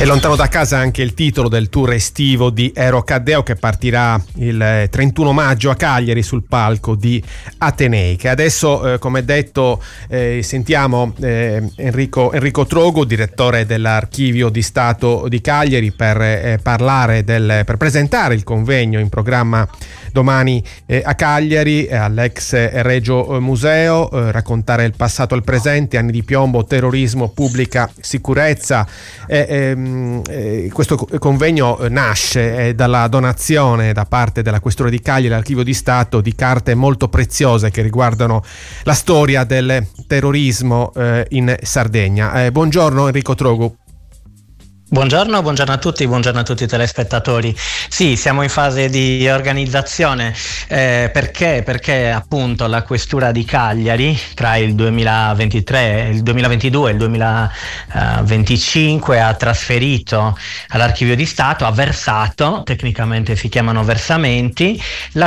È lontano da casa anche il titolo del tour estivo di Eero Caddeo, che partirà il 31 maggio a Cagliari sul palco di Atenei. Che adesso, come detto, sentiamo Enrico Trogu, direttore dell'Archivio di Stato di Cagliari, per per presentare il convegno in programma domani a Cagliari, all'ex Regio Museo, raccontare il passato al presente, anni di piombo, terrorismo, pubblica sicurezza. Questo convegno nasce dalla donazione da parte della Questura di Cagliari all'Archivio di Stato di carte molto preziose che riguardano la storia del terrorismo in Sardegna. Buongiorno Enrico Trogu. Buongiorno a tutti i telespettatori. Sì, siamo in fase di organizzazione perché appunto la Questura di Cagliari tra il 2023, il 2022 e il 2025 ha trasferito all'Archivio di Stato, ha versato, tecnicamente si chiamano versamenti, la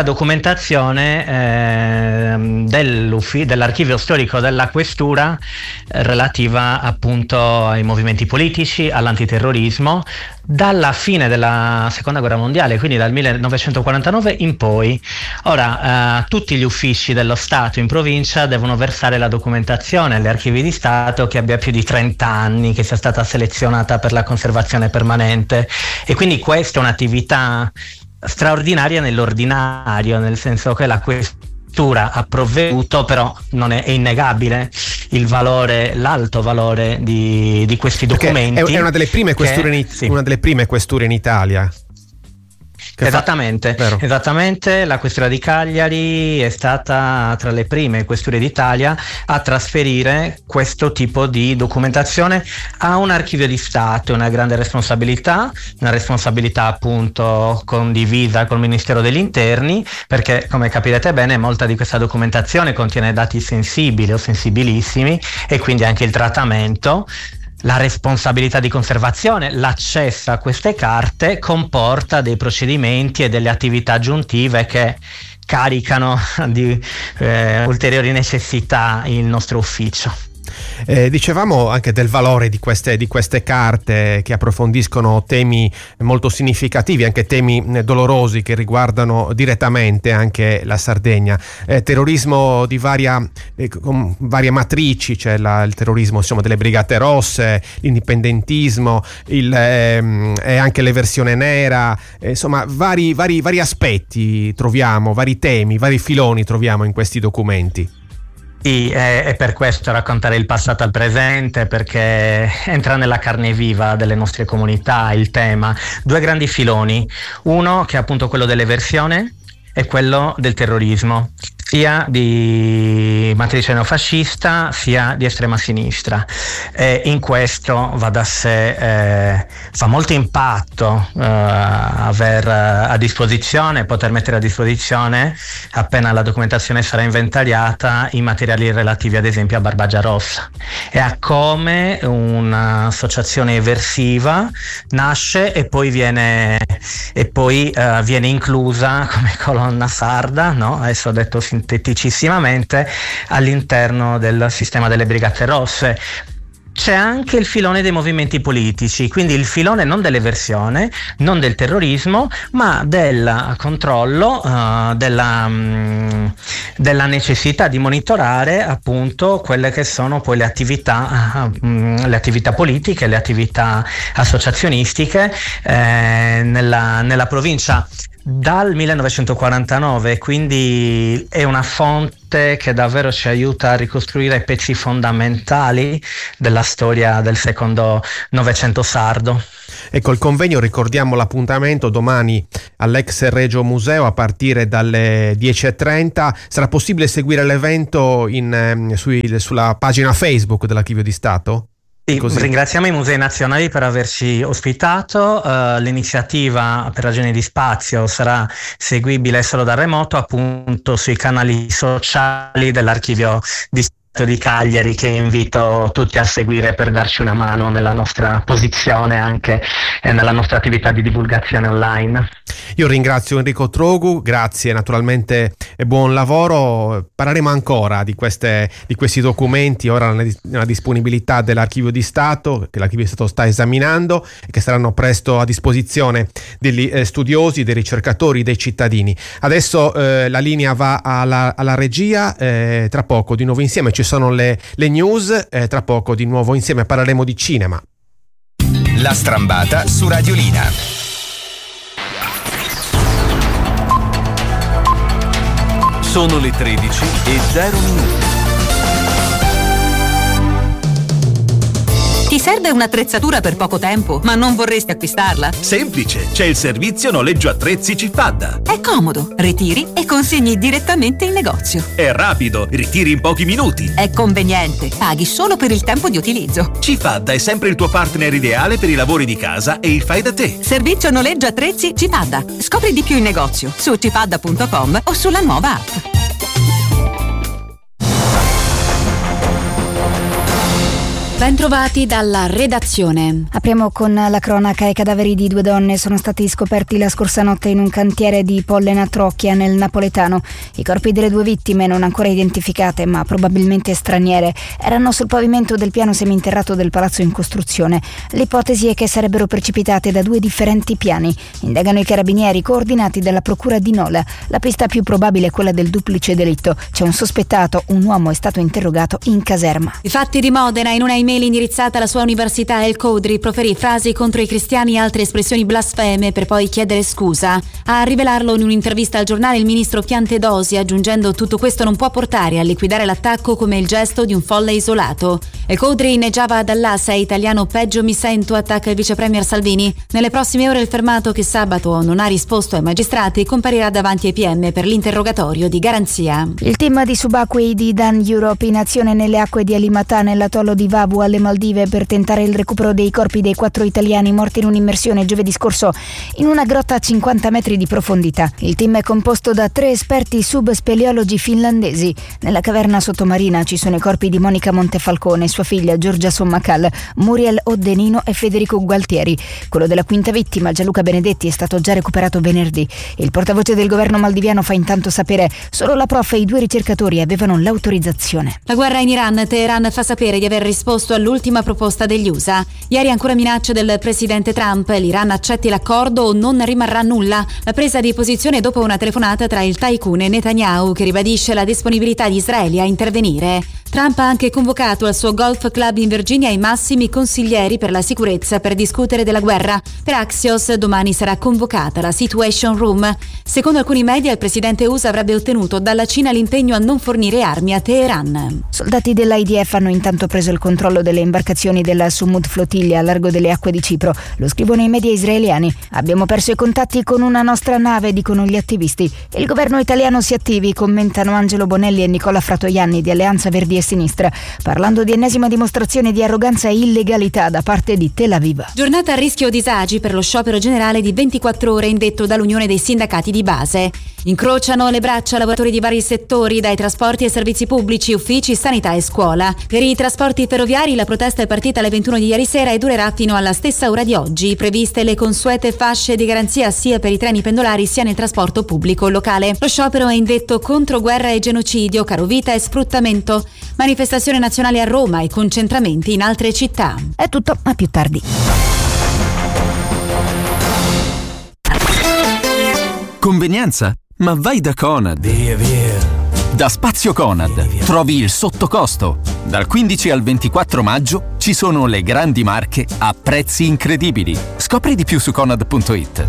documentazione dell'Archivio Storico della Questura relativa appunto ai movimenti politici, all'antiterrorismo, dalla fine della Seconda Guerra Mondiale, quindi dal 1949 in poi. Ora tutti gli uffici dello Stato in provincia devono versare la documentazione agli archivi di Stato che abbia più di 30 anni, che sia stata selezionata per la conservazione permanente, e quindi questa è un'attività straordinaria nell'ordinario, nel senso che la Questura ha provveduto, però non è innegabile il valore, l'alto valore di questi documenti. È una delle prime questure una delle prime questure in Italia. Esattamente, la Questura di Cagliari è stata tra le prime questure d'Italia a trasferire questo tipo di documentazione a un archivio di Stato. È una grande responsabilità, appunto condivisa col Ministero degli Interni, perché come capirete bene molta di questa documentazione contiene dati sensibili o sensibilissimi, e quindi anche il trattamento, la responsabilità di conservazione, l'accesso a queste carte comporta dei procedimenti e delle attività aggiuntive che caricano di ulteriori necessità il nostro ufficio. Dicevamo anche del valore di queste carte che approfondiscono temi molto significativi, anche temi dolorosi che riguardano direttamente anche la Sardegna. Terrorismo di con varie matrici, c'è il terrorismo delle Brigate Rosse, l'indipendentismo, e anche l'eversione nera, insomma vari aspetti troviamo, vari temi, vari filoni troviamo in questi documenti. Sì, è per questo raccontare il passato al presente, perché entra nella carne viva delle nostre comunità il tema. Due grandi filoni, uno che è appunto quello dell'eversione e quello del terrorismo, sia di matrice neofascista sia di estrema sinistra. In questo va da sé, fa molto impatto poter mettere a disposizione, appena la documentazione sarà inventariata, i materiali relativi ad esempio a Barbagia Rossa, e a come un'associazione eversiva nasce e poi viene inclusa come colonna sarda, no? Adesso ho detto sinteticamente, all'interno del sistema delle Brigate Rosse. C'è anche il filone dei movimenti politici, quindi il filone non dell'eversione, non del terrorismo, ma del controllo, della necessità di monitorare appunto quelle che sono poi le attività politiche, le attività associazionistiche nella provincia dal 1949, quindi è una fonte che davvero ci aiuta a ricostruire pezzi fondamentali della storia del secondo Novecento sardo. Ecco, il convegno, ricordiamo l'appuntamento, domani all'ex Regio Museo a partire dalle 10:30. Sarà possibile seguire l'evento sulla pagina Facebook dell'Archivio di Stato? Sì, ringraziamo i Musei Nazionali per averci ospitato. L'iniziativa, per ragioni di spazio, sarà seguibile solo da remoto, appunto sui canali sociali dell'Archivio di di Cagliari, che invito tutti a seguire per darci una mano nella nostra posizione anche e nella nostra attività di divulgazione online. Io ringrazio Enrico Trogu, grazie naturalmente e buon lavoro. Parleremo ancora di questi documenti ora nella disponibilità dell'Archivio di Stato, che l'Archivio di Stato sta esaminando e che saranno presto a disposizione degli studiosi, dei ricercatori, dei cittadini. Adesso la linea va alla regia, tra poco di nuovo insieme ci sono le news, tra poco di nuovo insieme parleremo di cinema. La Strambata su Radiolina. Sono le 13:00. Ti serve un'attrezzatura per poco tempo, ma non vorresti acquistarla? Semplice, c'è il servizio noleggio attrezzi Cifadda. È comodo, ritiri e consegni direttamente in negozio. È rapido, ritiri in pochi minuti. È conveniente, paghi solo per il tempo di utilizzo. Cifadda è sempre il tuo partner ideale per i lavori di casa e il fai da te. Servizio noleggio attrezzi Cifadda. Scopri di più in negozio su cifadda.com o sulla nuova app. Bentrovati dalla redazione. Apriamo con la cronaca. I cadaveri di 2 donne sono stati scoperti la scorsa notte in un cantiere di Pollena a Trocchia, nel napoletano. I corpi delle 2 vittime, non ancora identificate ma probabilmente straniere, erano sul pavimento del piano seminterrato del palazzo in costruzione. L'ipotesi è che sarebbero precipitate da 2 differenti piani. Indagano i carabinieri coordinati dalla procura di Nola. La pista più probabile è quella del duplice delitto. C'è un sospettato, un uomo è stato interrogato in caserma. I fatti di Modena. In una email indirizzata alla sua università, El Codri proferì frasi contro i cristiani e altre espressioni blasfeme per poi chiedere scusa. A rivelarlo in un'intervista al giornale il ministro Piantedosi, aggiungendo: tutto questo non può portare a liquidare l'attacco come il gesto di un folle isolato. El Codri inneggiava ad Allah: sei italiano, peggio mi sento, attacca il vice premier Salvini. Nelle prossime ore il fermato, che sabato non ha risposto ai magistrati, comparirà davanti ai PM per l'interrogatorio di garanzia. Il team di subacquei di Dan Europe in azione nelle acque di Alimatà, nell'atollo di Vabu alle Maldive, per tentare il recupero dei corpi dei 4 italiani morti in un'immersione giovedì scorso in una grotta a 50 metri di profondità. Il team è composto da 3 esperti subspeleologi finlandesi. Nella caverna sottomarina ci sono i corpi di Monica Montefalcone, sua figlia Giorgia Sommacal, Muriel Oddenino e Federico Gualtieri. Quello della quinta vittima, Gianluca Benedetti, è stato già recuperato venerdì. Il portavoce del governo maldiviano fa intanto sapere: solo la prof e i 2 ricercatori avevano l'autorizzazione. La guerra in Iran. Teheran fa sapere di aver risposto all'ultima proposta degli USA. Ieri ancora minacce del presidente Trump: l'Iran accetti l'accordo o non rimarrà nulla. La presa di posizione dopo una telefonata tra il tycoon e Netanyahu, che ribadisce la disponibilità di Israele a intervenire. Trump ha anche convocato al suo golf club in Virginia i massimi consiglieri per la sicurezza per discutere della guerra. Per Axios domani sarà convocata la Situation Room. Secondo alcuni media il presidente USA avrebbe ottenuto dalla Cina l'impegno a non fornire armi a Teheran. Soldati dell'IDF hanno intanto preso il controllo delle imbarcazioni della Sumud Flottiglia a largo delle acque di Cipro. Lo scrivono i media israeliani. Abbiamo perso i contatti con una nostra nave, dicono gli attivisti. Il governo italiano si attivi, commentano Angelo Bonelli e Nicola Fratoianni di Alleanza Verdi e Sinistra, parlando di ennesima dimostrazione di arroganza e illegalità da parte di Tel Aviv. Giornata a rischio disagi per lo sciopero generale di 24 ore indetto dall'Unione dei Sindacati di Base. Incrociano le braccia lavoratori di vari settori, dai trasporti ai servizi pubblici, uffici, sanità e scuola. Per i trasporti ferroviari la protesta è partita alle 21 di ieri sera e durerà fino alla stessa ora di oggi. Previste le consuete fasce di garanzia sia per i treni pendolari sia nel trasporto pubblico locale. Lo sciopero è indetto contro guerra e genocidio, carovita e sfruttamento. Manifestazione nazionale a Roma e concentramenti in altre città. È tutto, a più tardi. Convenienza? Ma vai da Conad. Via. Da Spazio Conad trovi il sottocosto. Dal 15 al 24 maggio ci sono le grandi marche a prezzi incredibili. Scopri di più su Conad.it.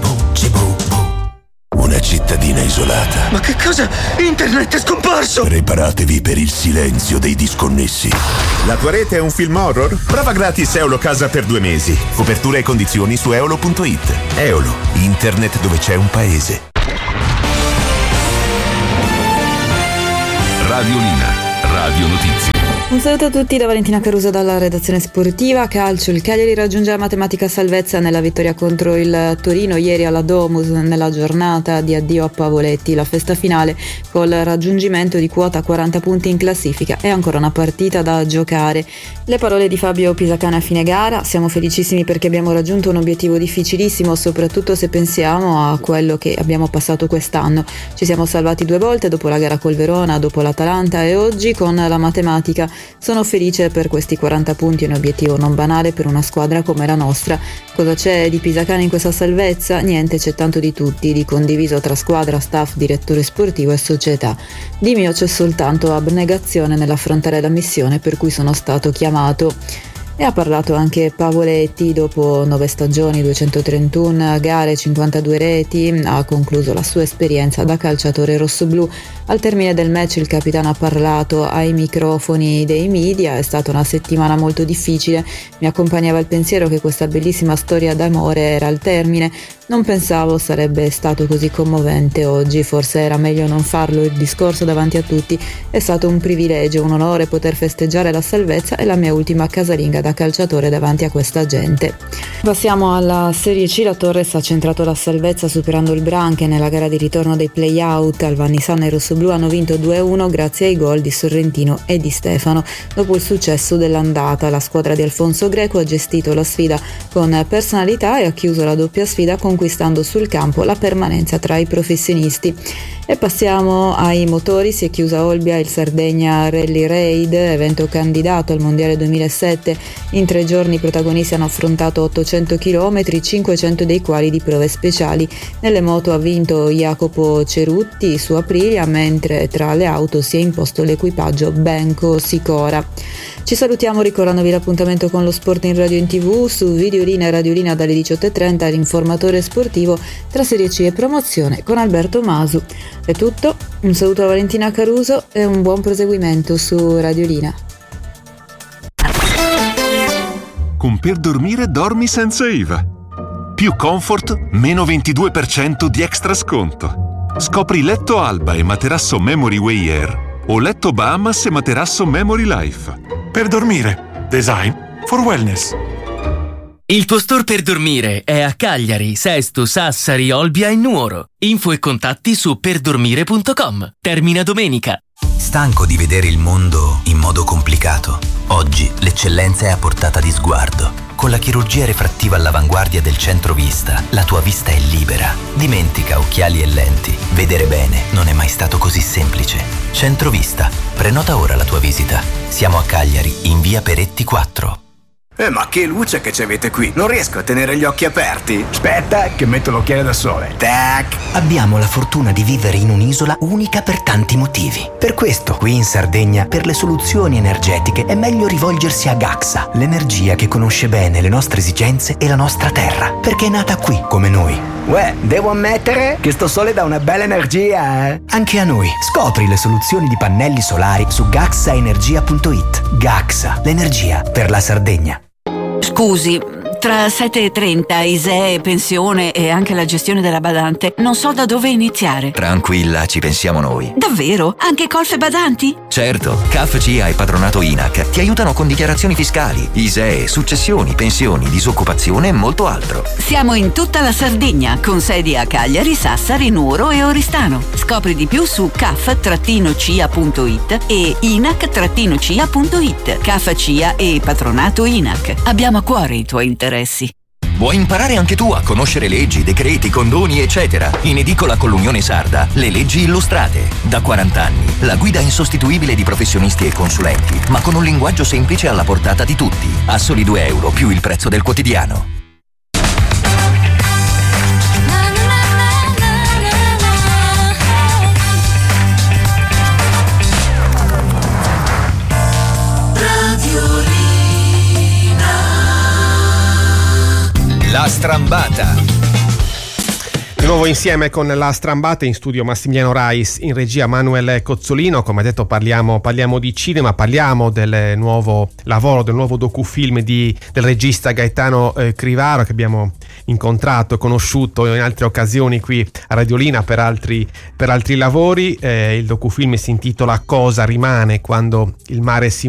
Una cittadina isolata. Ma che cosa? Internet è scomparso! Preparatevi per il silenzio dei disconnessi. La tua rete è un film horror? Prova gratis Eolo Casa per 2 mesi. Copertura e condizioni su eolo.it. Eolo, internet dove c'è un paese. Radiolina, Radio Notizie. Un saluto a tutti da Valentina Caruso dalla redazione sportiva. Calcio, il Cagliari raggiunge la matematica salvezza nella vittoria contro il Torino ieri alla Domus nella giornata di addio a Pavoletti. La festa finale col raggiungimento di quota 40 punti in classifica e ancora una partita da giocare. Le parole di Fabio Pisacane a fine gara: siamo felicissimi perché abbiamo raggiunto un obiettivo difficilissimo, soprattutto se pensiamo a quello che abbiamo passato quest'anno. Ci siamo salvati 2 volte, dopo la gara col Verona, dopo l'Atalanta e oggi con la matematica. Sono felice per questi 40 punti, un obiettivo non banale per una squadra come la nostra. Cosa c'è di Pisacane in questa salvezza? Niente, c'è tanto di tutti, di condiviso tra squadra, staff, direttore sportivo e società. Di mio c'è soltanto abnegazione nell'affrontare la missione per cui sono stato chiamato. E ha parlato anche Pavoletti: dopo 9 stagioni, 231 gare, 52 reti, ha concluso la sua esperienza da calciatore rossoblù. Al termine del match il capitano ha parlato ai microfoni dei media: è stata una settimana molto difficile, mi accompagnava il pensiero che questa bellissima storia d'amore era al termine, non pensavo sarebbe stato così commovente oggi, forse era meglio non farlo il discorso davanti a tutti, è stato un privilegio, un onore poter festeggiare la salvezza e la mia ultima casalinga da calciatore davanti a questa gente. Passiamo alla Serie C. La Torres ha centrato la salvezza superando il Branche nella gara di ritorno dei play-out. Al Vannisana i rossoblù hanno vinto 2-1 grazie ai gol di Sorrentino e di Stefano. Dopo il successo dell'andata, la squadra di Alfonso Greco ha gestito la sfida con personalità e ha chiuso la doppia sfida conquistando sul campo la permanenza tra i professionisti. E passiamo ai motori. Si è chiusa Olbia il Sardegna Rally Raid, evento candidato al Mondiale 2007. In 3 giorni i protagonisti hanno affrontato 800 km, 500 dei quali di prove speciali. Nelle moto ha vinto Jacopo Cerutti su Aprilia, mentre tra le auto si è imposto l'equipaggio Benco Sicora. Ci salutiamo ricordandovi l'appuntamento con lo sport in radio e in TV su Videolina e Radiolina dalle 18:30, l'informatore sportivo tra Serie C e promozione con Alberto Masu. È tutto, un saluto a Valentina Caruso e un buon proseguimento su Radiolina. Con Per Dormire dormi senza IVA. Più comfort, meno 22% di extra sconto. Scopri letto Alba e materasso Memory Way Air o letto Bahamas e materasso Memory Life. Per Dormire, design for wellness. Il tuo store per dormire è a Cagliari, Sesto, Sassari, Olbia e Nuoro. Info e contatti su perdormire.com. Termina domenica. Stanco di vedere il mondo in modo complicato? Oggi l'eccellenza è a portata di sguardo. Con la chirurgia refrattiva all'avanguardia del Centro Vista, la tua vista è libera. Dimentica occhiali e lenti. Vedere bene non è mai stato così semplice. Centro Vista. Prenota ora la tua visita. Siamo a Cagliari, in via Peretti 4. Ma che luce che ci avete qui! Non riesco a tenere gli occhi aperti. Aspetta, che metto l'occhiale da sole. Tac! Abbiamo la fortuna di vivere in un'isola unica per tanti motivi. Per questo, qui in Sardegna, per le soluzioni energetiche è meglio rivolgersi a Gaxa, l'energia che conosce bene le nostre esigenze e la nostra terra, perché è nata qui, come noi. Uè, devo ammettere che sto sole dà una bella energia, eh? Anche a noi. Scopri le soluzioni di pannelli solari su gaxaenergia.it. Gaxa, l'energia per la Sardegna. Scusi, tra 7:30, ISEE, pensione e anche la gestione della badante, non so da dove iniziare. Tranquilla, ci pensiamo noi. Davvero? Anche colf e badanti? Certo, CAF, CIA e Patronato INAC ti aiutano con dichiarazioni fiscali, ISEE, successioni, pensioni, disoccupazione e molto altro. Siamo in tutta la Sardegna, con sedi a Cagliari, Sassari, Nuoro e Oristano. Scopri di più su caf-cia.it e inac-cia.it. CAF, CIA e Patronato INAC. Abbiamo a cuore i tuoi interessi. Vuoi imparare anche tu a conoscere leggi, decreti, condoni, eccetera? In edicola con l'Unione Sarda, le leggi illustrate. Da 40 anni, la guida insostituibile di professionisti e consulenti, ma con un linguaggio semplice alla portata di tutti. A soli €2 più il prezzo del quotidiano. La Strambata. Di nuovo insieme con La Strambata, in studio Massimiliano Rais, in regia Manuel Cozzolino. Come detto parliamo di cinema, parliamo del nuovo lavoro, del nuovo docufilm del regista Gaetano Crivaro, che abbiamo incontrato, conosciuto in altre occasioni qui a Radiolina per altri lavori. Il docufilm si intitola Cosa rimane quando il mare si